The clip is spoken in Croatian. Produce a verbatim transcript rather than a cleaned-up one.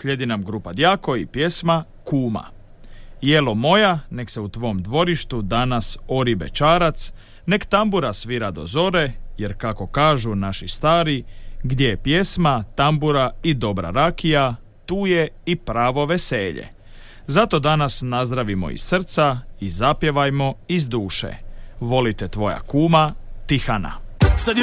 slijedi nam grupa Djako i pjesma Kuma. Jelo moja, nek se u tvom dvorištu danas ori bećarac, nek tambura svira do zore, jer kako kažu naši stari, gdje je pjesma, tambura i dobra rakija, tu je i pravo veselje. Zato danas nazdravimo iz srca i zapjevajmo iz duše. Volite tvoja kuma, Tihana. Sad je